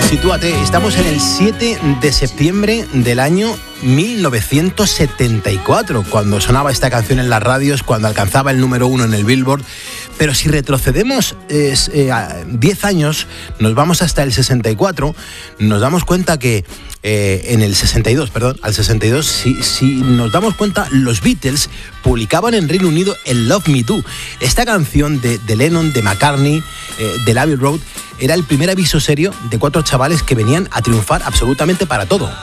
Sitúate, estamos en el 7 de septiembre del año 1974, cuando sonaba esta canción en las radios, cuando alcanzaba el número 1 en el Billboard. Pero si retrocedemos 10 años, nos vamos hasta el 64, nos damos cuenta que en el 62, si nos damos cuenta, los Beatles publicaban en Reino Unido el Love Me Do. Esta canción de Lennon, de McCartney, de Abbey Road, era el primer aviso serio de 4 chavales que venían a triunfar absolutamente para todo.